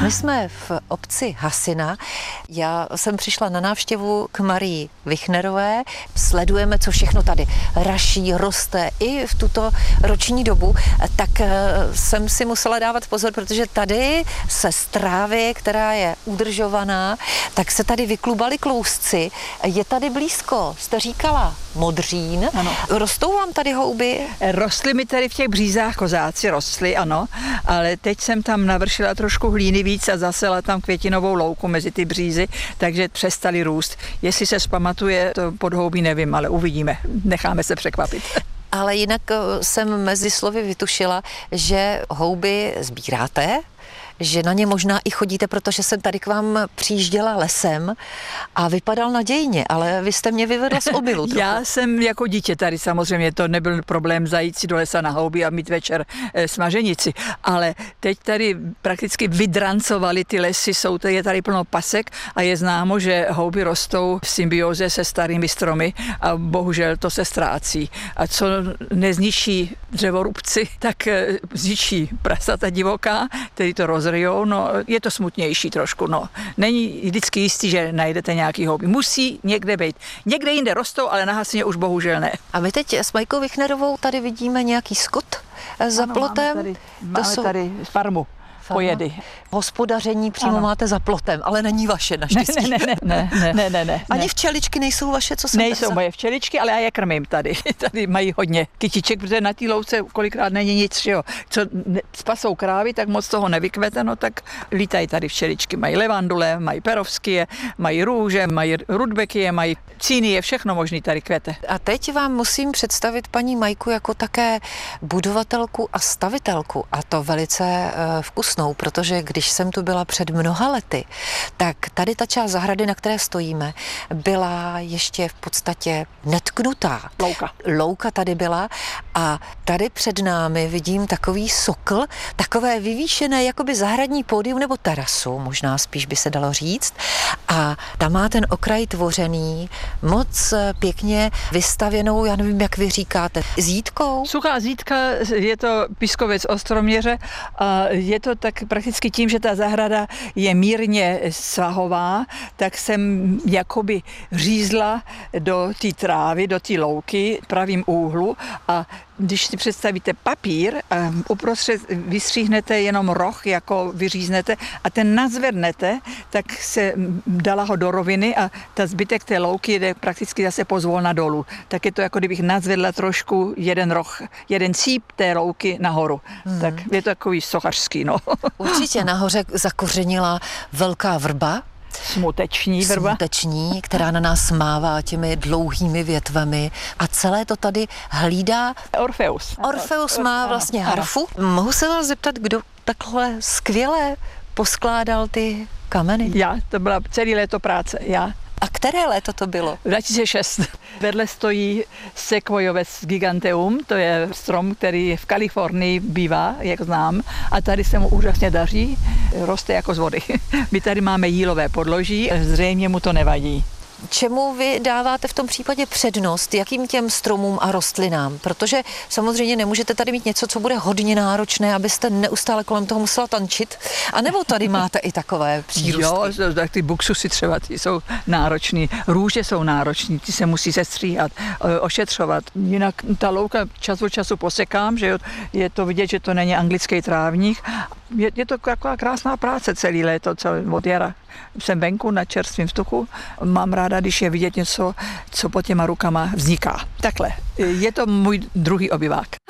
My jsme v obci Hasina. Já jsem přišla na návštěvu k Marii Vichnerové. Sledujeme, co všechno tady raší, roste i v tuto roční dobu. Tak jsem si musela dávat pozor, protože tady se z trávy, která je udržovaná, tak se tady vyklubali klousci. Je tady blízko, jste říkala, Modřín. Ano. Rostou vám tady houby? Rostly mi tady v těch břízách kozáci, rostly, ano, ale teď jsem tam navršila trošku hlíny víc a zasela tam květinovou louku mezi ty břízy, takže přestaly růst. Jestli se zpamatuje to podhoubí, nevím, ale uvidíme, necháme se překvapit. Ale jinak jsem mezi slovy vytušila, že houby sbíráte, že na ně možná i chodíte, protože jsem tady k vám přijížděla lesem a vypadal nadějně, ale vy jste mě vyvedla z omylu trochu. Já jsem jako dítě tady samozřejmě, to nebyl problém zajít si do lesa na houby a mít večer smaženici, ale teď tady prakticky vydrancovali ty lesy, je tady plno pasek a je známo, že houby rostou v symbioze se starými stromy a bohužel to se ztrácí. A co nezničí dřevorubci, tak zničí prasata divoká, který to rozryjou, no je to smutnější trošku, no. Není vždycky jistý, že najdete nějaký houby. Musí někde být. Někde jinde rostou, ale na Hasině už bohužel ne. A my teď s Majkou Vichnerovou tady vidíme nějaký skot za plotem. Máme tady farmu. Pojedy. Hospodaření přímo máte za plotem, ale není vaše naštěstí. Ne. Ani včeličky nejsou vaše, co jsem nejsou moje včeličky, ale já je krmím tady. Tady mají hodně kytiček, protože na té louce kolikrát není nic, že jo. Co spasou krávy, tak moc toho nevykvete, no tak lítají tady včeličky. Mají levandule, mají perovsky, mají růže, mají rudbeky, mají cíny, všechno možný tady kvete. A teď vám musím představit paní Majku jako také budovatelku a stavitelku, a to velice vkusnou, protože když jsem tu byla před mnoha lety, tak tady ta část zahrady, na které stojíme, byla ještě v podstatě netknutá. Louka tady byla a tady před námi vidím takový sokl, takové vyvýšené jakoby zahradní pódium nebo terasu, možná spíš by se dalo říct. A tam má ten okraj tvořený moc pěkně vystavěnou, já nevím, jak vy říkáte, zítkou? Suchá zítka, je to pískovec Ostroměře a je to tak prakticky tím, že ta zahrada je mírně svahová, tak jsem jakoby řízla do té trávy, do té louky v pravým úhlu a když si představíte papír, uprostřed vystříhnete jenom roh, jako vyříznete a ten nazvednete, tak se dala ho do roviny a ta zbytek té louky jde prakticky zase pozvolna dolů. Tak je to jako kdybych nazvedla trošku jeden roh, jeden cíp té louky nahoru. Tak je to takový sochařský, no. Určitě nahoře zakořenila velká vrba. Smuteční vrba. Smuteční, která na nás mává těmi dlouhými větvemi a celé to tady hlídá. Orfeus. Orfeus má vlastně harfu. Mohu se vás zeptat, kdo takhle skvěle poskládal ty kameny? Já, to byla celý léto práce, já. A které léto to bylo? 2006. Vedle stojí Sequoiovec giganteum, to je strom, který v Kalifornii bývá, jak znám, a tady se mu úžasně daří, roste jako z vody. My tady máme jílové podloží, zřejmě mu to nevadí. Čemu vy dáváte v tom případě přednost? Jakým těm stromům a rostlinám? Protože samozřejmě nemůžete tady mít něco, co bude hodně náročné, abyste neustále kolem toho musela tančit. A nebo tady máte i takové přírůstky? Jo, tak ty buksusy třeba, ty jsou náročný. Růže jsou náročný, ty se musí sestříhat, ošetřovat. Jinak ta louka čas od času posekám, že je to vidět, že to není anglický trávník. Je to taková krásná práce celý léto, od jara. Jsem venku na čerstvém vzduchu, mám ráda, když je vidět něco, co pod těma rukama vzniká. Takhle, je to můj druhý obyvák.